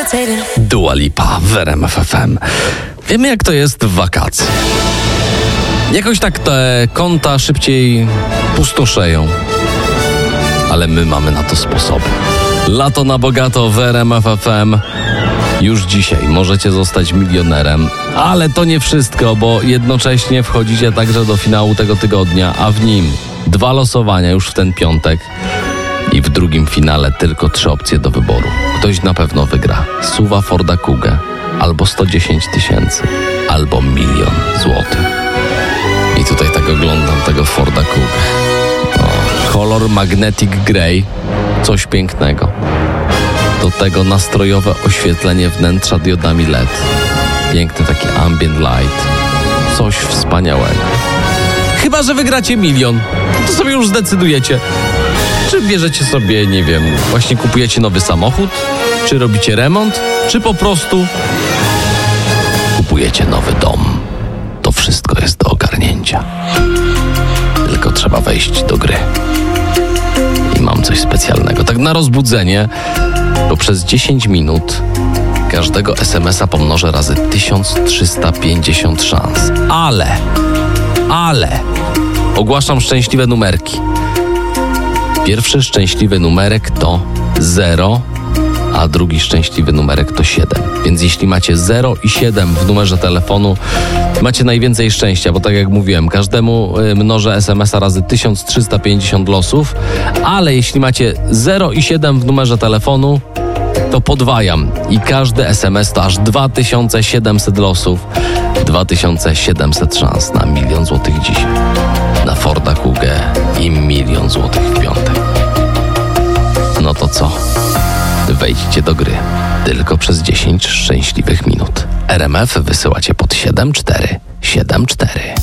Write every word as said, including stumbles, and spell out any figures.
Dua Lipa w R M F F M. Wiemy, jak to jest w wakacje. Jakoś tak te konta szybciej pustoszeją. Ale my mamy na to sposoby. Lato na bogato w R M F F M. Już dzisiaj możecie zostać milionerem. Ale to nie wszystko, bo jednocześnie wchodzicie także do finału tego tygodnia, a w nim dwa losowania już w ten piątek. I w drugim finale tylko trzy opcje do wyboru. Ktoś na pewno wygra suwa Forda Kugę, albo sto dziesięć tysięcy, albo milion złotych. I tutaj tak oglądam tego Forda Kugę. O, kolor Magnetic Grey, coś pięknego. Do tego nastrojowe oświetlenie wnętrza diodami L E D. Piękny taki ambient light. Coś wspaniałego. Chyba że wygracie milion, to sobie już zdecydujecie. Czy bierzecie sobie, nie wiem, właśnie kupujecie nowy samochód? Czy robicie remont? Czy po prostu kupujecie nowy dom? To wszystko jest do ogarnięcia. Tylko trzeba wejść do gry. I mam coś specjalnego. Tak na rozbudzenie, bo przez dziesięć minut każdego es em es a pomnożę razy tysiąc trzysta pięćdziesiąt szans. Ale, ale ogłaszam szczęśliwe numerki. Pierwszy szczęśliwy numerek to zero, a drugi szczęśliwy numerek to siedem. Więc jeśli macie zero i siedem w numerze telefonu, macie najwięcej szczęścia, bo tak jak mówiłem, każdemu mnożę es em es a razy tysiąc trzysta pięćdziesiąt losów, ale jeśli macie zero i siedem w numerze telefonu, to podwajam i każdy es em es to aż dwa tysiące siedemset losów, dwa tysiące siedemset szans na milion złotych dzisiaj. Na Forda Kugę i milion złotych w piątek. No to co? Wejdźcie do gry. Tylko przez dziesięć szczęśliwych minut. R M F wysyłacie pod siedem cztery siedem cztery.